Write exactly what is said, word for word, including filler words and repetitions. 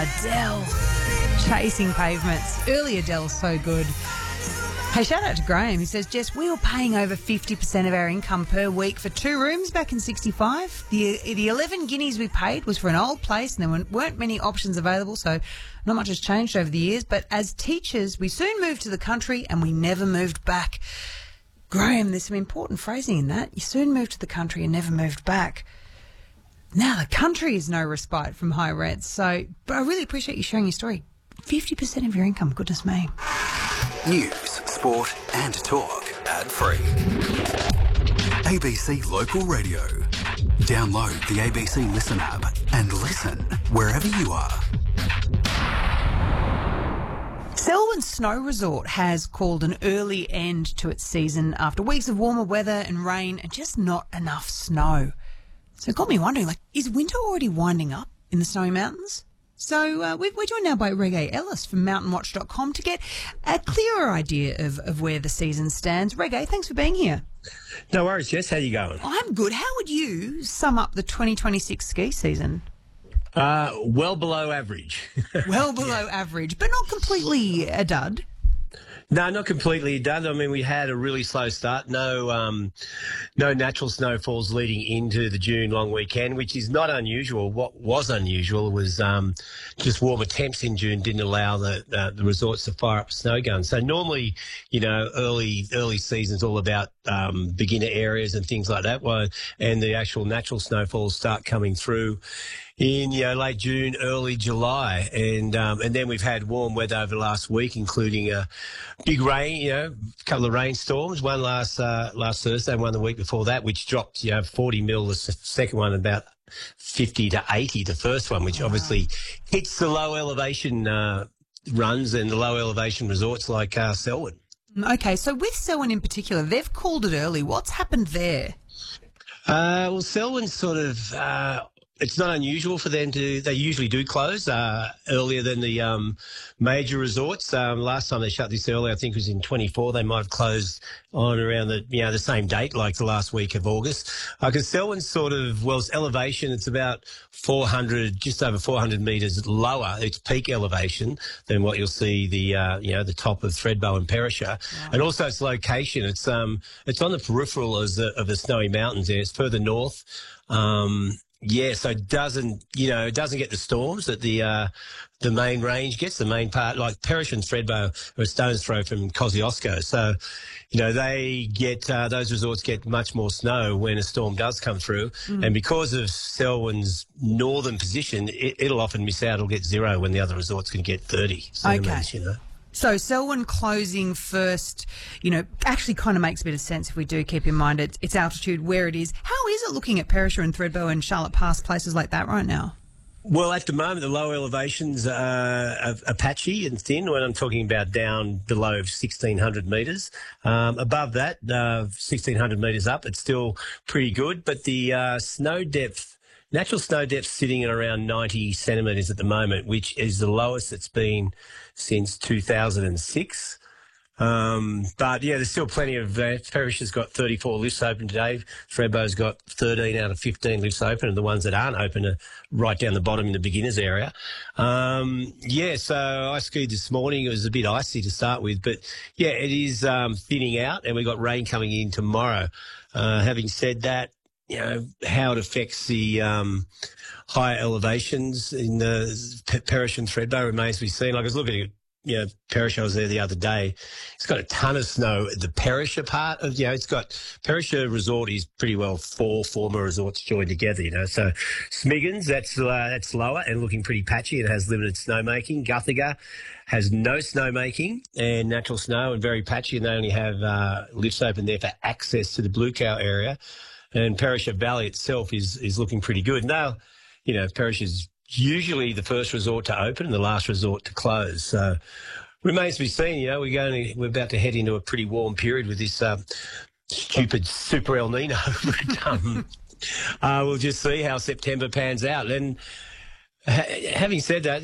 Adele. Chasing Pavements. Early Adele, so good. Hey, shout out to Graham. He says, Jess, we were paying over fifty percent of our income per week for two rooms back in sixty-five. The the eleven guineas we paid was for an old place and there weren't many options available, so not much has changed over the years. But as teachers, we soon moved to the country and we never moved back. Graham, there's some important phrasing in that. You soon moved to the country and never moved back. Now the country is no respite from high rents. So, but I really appreciate you sharing your story. fifty percent of your income, goodness me. News, sport and talk ad-free. A B C Local Radio. Download the A B C Listen app and listen wherever you are. Selwyn Snow Resort has called an early end to its season after weeks of warmer weather and rain and just not enough snow. So it got me wondering, like, is winter already winding up in the Snowy Mountains? So uh, we're joined now by Reggae Ellis from mountain watch dot com to get a clearer idea of, of where the season stands. Reggae, thanks for being here. No worries, Jess. How you going? I'm good. How would you sum up the twenty twenty-six ski season? Uh, well below average. Well below yeah. average, but not completely a dud. No, not completely done. I mean, we had a really slow start. No, um, no natural snowfalls leading into the June long weekend, which is not unusual. What was unusual was um, just warmer temps in June didn't allow the, uh, the resorts to fire up snow guns. So normally, you know, early early season's all about um, beginner areas and things like that, and the actual natural snowfalls start coming through in, you know, late June, early July. And um, and then we've had warm weather over the last week, including a big rain, you know, a couple of rainstorms, one last uh, last Thursday, one the week before that, which dropped, you know, forty mil, the second one about fifty to eighty, the first one, which wow. obviously hits the low elevation uh, runs and the low elevation resorts like uh, Selwyn. Okay, so with Selwyn in particular, they've called it early. What's happened there? Uh, well, Selwyn's sort of... Uh, It's not unusual for them to, they usually do close uh, earlier than the um, major resorts. Um, last time they shut this early, I think it was in twenty-four. They might have closed on around the, you know, the same date, like the last week of August. Because uh, Selwyn's sort of, well, it's elevation. It's about four hundred, just over four hundred metres lower, its peak elevation, than what you'll see the, uh, you know, the top of Thredbo and Perisher. Wow. And also its location. It's um, it's on the peripheral of the, of the Snowy Mountains there. It's further north. Um, Yeah, so it doesn't, you know, it doesn't get the storms that the uh, the main range gets, the main part, like Perisher and Thredbo are a stone's throw from Kosciuszko. So, you know, they get, uh, those resorts get much more snow when a storm does come through. Mm. And because of Selwyn's northern position, it, it'll often miss out. It'll get zero when the other resorts can get thirty. So okay. Means, you know. So Selwyn closing first, you know, actually kind of makes a bit of sense if we do keep in mind its, its altitude, where it is. How is it looking at Perisher and Thredbo and Charlotte Pass, places like that right now? Well, at the moment, the low elevations uh, are, are patchy and thin when I'm talking about down below sixteen hundred metres. Um, above that, uh, sixteen hundred metres up, it's still pretty good. But the uh, snow depth, natural snow depth sitting at around ninety centimetres at the moment, which is the lowest it's been since two thousand six. Um, but, yeah, there's still plenty of uh, Perisher's got thirty-four lifts open today. Thredbo's got thirteen out of fifteen lifts open, and the ones that aren't open are right down the bottom in the beginners area. Um, yeah, so I skied this morning. It was a bit icy to start with, but, yeah, it is um, thinning out, and we've got rain coming in tomorrow. Uh, having said that, you know, how it affects the um, higher elevations in the Perisher and Thredbo remains to be seen. Like I was looking at, you know, Perisher, I was there the other day. It's got a ton of snow. The Perisher part of, you know, it's got, Perisher Resort is pretty well four former resorts joined together, you know. So Smiggins, that's, uh, that's lower and looking pretty patchy. It has limited snowmaking. Guthiga has no snowmaking and natural snow and very patchy, and they only have uh, lifts open there for access to the Blue Cow area. And Perisher Valley itself is is looking pretty good. Now, you know, Perisher's usually the first resort to open and the last resort to close. So remains to be seen. You know, we're going to, we're about to head into a pretty warm period with this um, stupid Super El Nino. but, um, uh, we'll just see how September pans out. And ha- having said that,